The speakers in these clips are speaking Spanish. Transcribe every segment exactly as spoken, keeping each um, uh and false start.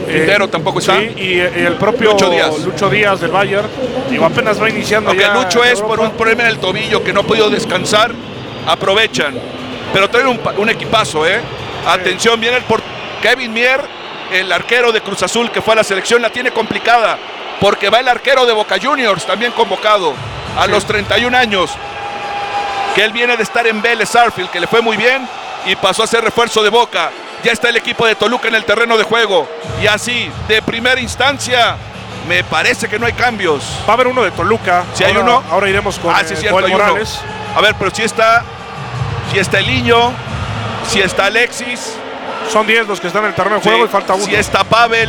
Quintero eh, tampoco está. Sí, y, y el propio Lucho Díaz. Lucho Díaz del Bayern. Digo, apenas va iniciando. Aunque ya Lucho es por un problema en el tobillo que no ha podido descansar, aprovechan. Pero traen un, un equipazo, ¿eh? Sí. Atención, viene el por Kevin Mier, el arquero de Cruz Azul que fue a la selección, la tiene complicada. Porque va el arquero de Boca Juniors, también convocado a sí. los treinta y un años. Que él viene de estar en Vélez Sarsfield, que le fue muy bien y pasó a ser refuerzo de Boca. Ya está el equipo de Toluca en el terreno de juego. Y así, de primera instancia, me parece que no hay cambios. Va a haber uno de Toluca. Si hay uno. Ahora iremos con ah, sí, cierto, Joel Morales. Uno. A ver, pero si está, si está el Niño, si está Alexis. Son diez los que están en el terreno de juego sí, y falta uno. Si está Pavel.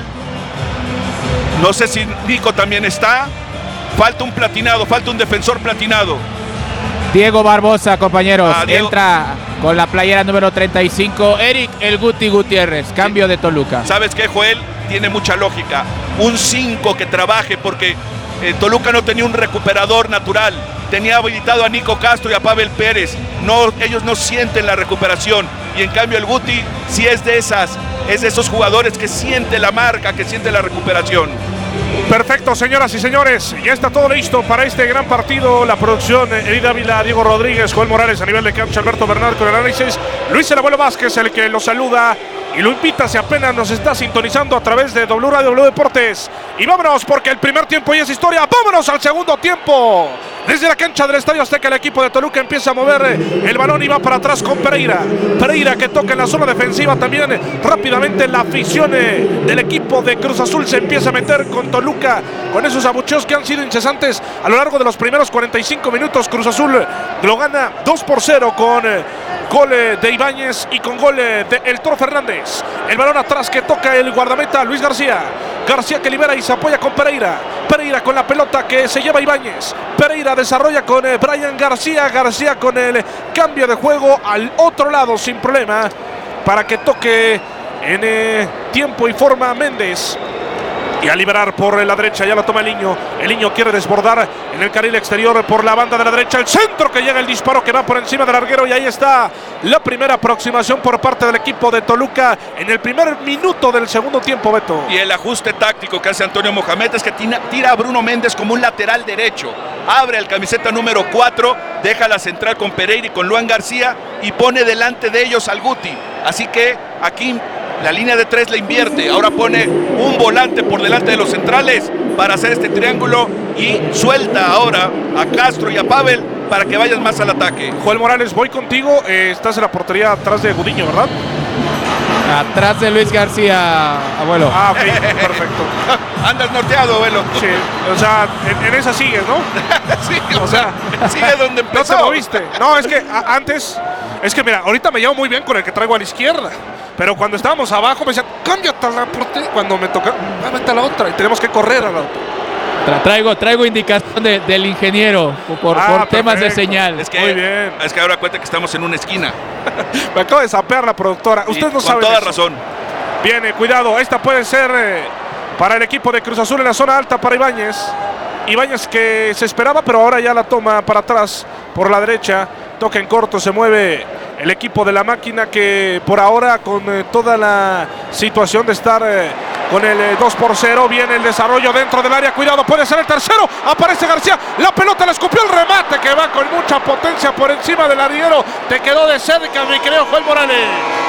No sé si Nico también está. Falta un platinado, falta un defensor platinado. Diego Barbosa, compañeros. Ah, Diego. Entra con la playera número treinta y cinco. Eric El Guti Gutiérrez. Cambio sí. de Toluca. ¿Sabes qué, Joel? Tiene mucha lógica. Un cinco que trabaje porque eh, Toluca no tenía un recuperador natural. Tenía habilitado a Nico Castro y a Pavel Pérez. No, ellos no sienten la recuperación. Y en cambio el Guti sí es de esas. Es de esos jugadores que siente la marca, que siente la recuperación. Perfecto, señoras y señores. Ya está todo listo para este gran partido. La producción, Edith Ávila, Diego Rodríguez, Joel Morales a nivel de cancha, Alberto Bernal con el análisis. Luis El Abuelo Vázquez, el que lo saluda y lo invita si apenas nos está sintonizando a través de W Radio W Deportes. Y vámonos porque el primer tiempo ya es historia. Vámonos al segundo tiempo. Desde la cancha del Estadio Azteca el equipo de Toluca empieza a mover el balón y va para atrás con Pereira. Pereira que toca en la zona defensiva también. Rápidamente la afición del equipo de Cruz Azul se empieza a meter con Toluca, con esos abucheos que han sido incesantes a lo largo de los primeros cuarenta y cinco minutos. Cruz Azul lo gana dos por cero con gol de Ibáñez y con gol de El Toro Fernández. El balón atrás que toca el guardameta Luis García. García que libera y se apoya con Pereira. Pereira con la pelota que se lleva Ibáñez. Pereira desarrolla con eh, Brian García. García con el cambio de juego al otro lado sin problema para que toque en eh, tiempo y forma Méndez. Y a liberar por la derecha, ya lo toma el Niño. El Niño quiere desbordar en el carril exterior por la banda de la derecha. El centro que llega, el disparo que va por encima del larguero. Y ahí está la primera aproximación por parte del equipo de Toluca en el primer minuto del segundo tiempo, Beto. Y el ajuste táctico que hace Antonio Mohamed es que tira a Bruno Méndez como un lateral derecho. Abre el camiseta número cuatro, deja la central con Pereira y con Luan García y pone delante de ellos al Guti. Así que aquí la línea de tres la invierte. Ahora pone un volante por delante de los centrales para hacer este triángulo y suelta ahora a Castro y a Pavel para que vayan más al ataque. Joel Morales, voy contigo. Eh, estás en la portería atrás de Gudiño, ¿verdad? Atrás de Luis García, abuelo. Ah, ok, perfecto. Andas norteado, abuelo. Sí, o sea, en, en esa sigues, ¿no? Sí, o sea, sigue donde empezó. No te moviste. No, es que a, antes, es que mira, ahorita me llevo muy bien con el que traigo a la izquierda. Pero cuando estábamos abajo me decían, cámbiate a la portería. Cuando me toca, ah, vete a la otra y tenemos que correr a la otra. Tra traigo, traigo indicación de, del ingeniero por, ah, por temas de señal. Es que, muy bien. Es que ahora cuenta que estamos en una esquina. Me acabo de sapear la productora. Usted no sabe. Con toda eso. razón. Viene, cuidado. Esta puede ser eh, para el equipo de Cruz Azul en la zona alta para Ibáñez. Ibáñez que se esperaba, pero ahora ya la toma para atrás por la derecha. Toca en corto, se mueve el equipo de la máquina que por ahora con eh, toda la situación de estar eh, con el eh, dos por cero, viene el desarrollo dentro del área, cuidado, puede ser el tercero, aparece García, la pelota le escupió el remate que va con mucha potencia por encima del larguero, te quedó de cerca mi querido Joel Morales.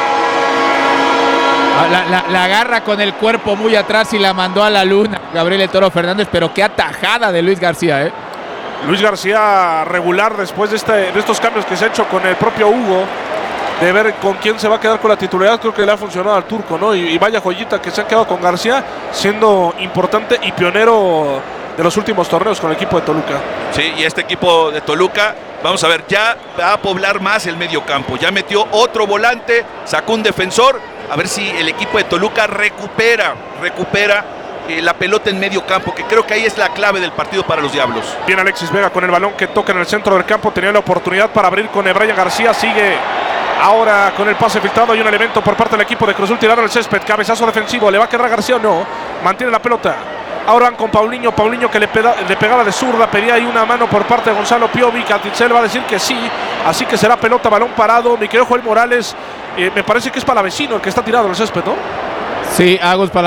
La, la, la agarra con el cuerpo muy atrás y la mandó a la luna Gabriel El Toro Fernández, pero qué atajada de Luis García, ¿eh? Luis García regular después de, este, de estos cambios que se ha hecho con el propio Hugo, de ver con quién se va a quedar con la titularidad. Creo que le ha funcionado al turco, ¿no? Y, y vaya joyita que se ha quedado con García, siendo importante y pionero de los últimos torneos con el equipo de Toluca. Sí, y este equipo de Toluca, vamos a ver, ya va a poblar más el medio campo. Ya metió otro volante, sacó un defensor. A ver si el equipo de Toluca recupera, recupera eh, la pelota en medio campo, que creo que ahí es la clave del partido para los Diablos. Bien Alexis Vega con el balón que toca en el centro del campo. Tenía la oportunidad para abrir con Brian García. Sigue ahora con el pase filtrado. Hay un elemento por parte del equipo de Cruz Azul. Tiraron el césped, cabezazo defensivo. ¿Le va a quedar a García o no? Mantiene la pelota. Ahora van con Paulinho, Paulinho que le, peda, le pegaba de zurda, pedía ahí una mano por parte de Gonzalo Piovi. Catitzel va a decir que sí, así que será pelota, balón parado. Mi querido Joel Morales, eh, me parece que es para vecino el que está tirado en el césped, ¿no? Sí, Agus para